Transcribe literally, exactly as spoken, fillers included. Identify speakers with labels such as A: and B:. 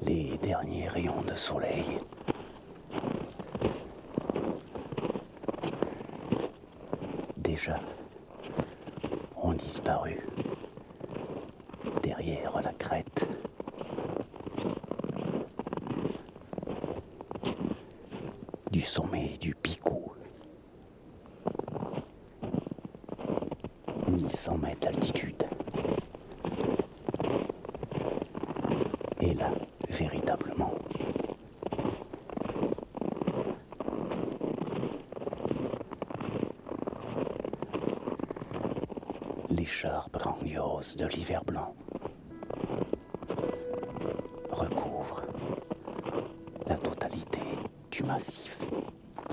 A: Les derniers rayons de soleil déjà ont disparu derrière la crête du sommet du Picou. mille cent mètres d'altitude. Et là, véritablement, l'écharpe grandiose de l'hiver blanc recouvre la totalité du massif.